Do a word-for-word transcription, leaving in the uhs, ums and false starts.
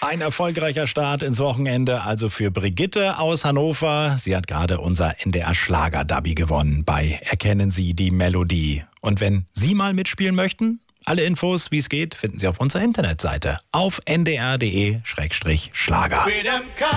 Ein erfolgreicher Start ins Wochenende also für Brigitte aus Hannover. Sie hat gerade unser N D R-Schlager-Derby gewonnen bei Erkennen Sie die Melodie. Und wenn Sie mal mitspielen möchten, alle Infos, wie es geht, finden Sie auf unserer Internetseite auf n d r punkt d e Schlager.